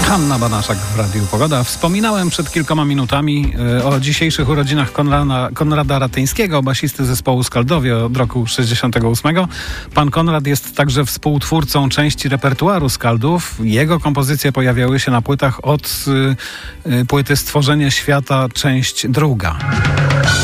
Hanna Banaszak w Radiu Pogoda. Wspominałem przed kilkoma minutami o dzisiejszych urodzinach Konrada Ratyńskiego, basisty zespołu Skaldowie od roku 68. Pan Konrad jest także współtwórcą części repertuaru Skaldów. Jego kompozycje pojawiały się na płytach od płyty Stworzenie Świata, część 2.